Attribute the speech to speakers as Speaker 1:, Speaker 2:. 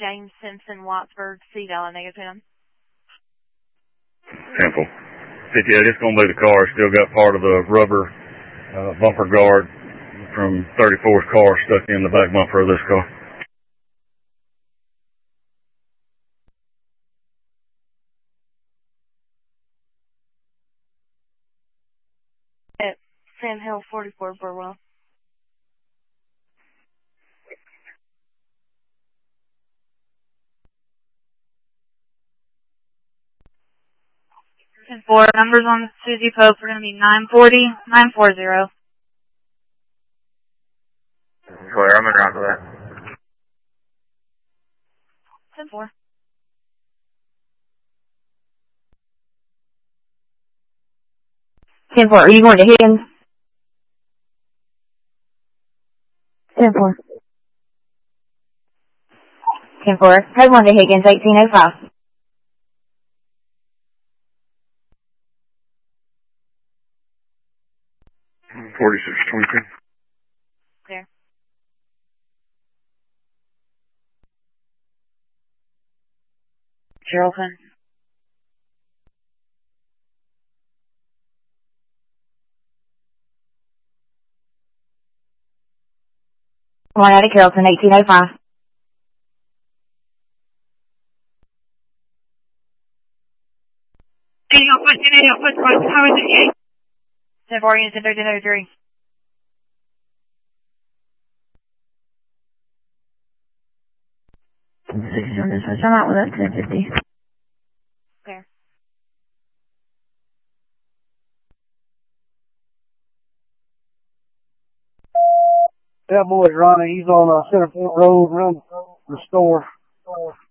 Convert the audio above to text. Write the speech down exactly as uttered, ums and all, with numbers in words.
Speaker 1: James Simpson, Wattsburg, C Valley, negative ten.
Speaker 2: Temple. fifty-eight, it's going to be the car. It's still got part of the rubber uh, bumper guard from thirty-four's car stuck in the back bumper of this car.
Speaker 1: At Sam Hill, forty-four, Burwell.
Speaker 3: ten four, numbers on Susie Pope are going to be nine forty, nine forty.
Speaker 4: Clear, I'm in route for that.
Speaker 3: ten four.
Speaker 5: ten four, are you going to Higgins? ten four. ten four, head one to Higgins, eighteen oh five.
Speaker 2: forty-six twenty-two.
Speaker 1: There.
Speaker 5: Charlton. One out of Carrollton, eighteen oh five.
Speaker 3: Any help with, any help with, how is it? ten four, unit ten thirteen oh three.
Speaker 5: sixty on this one, so I'm out with us, ten fifty.
Speaker 1: There.
Speaker 6: That boy's Ronnie. He's on uh, Center Point Road, run the store.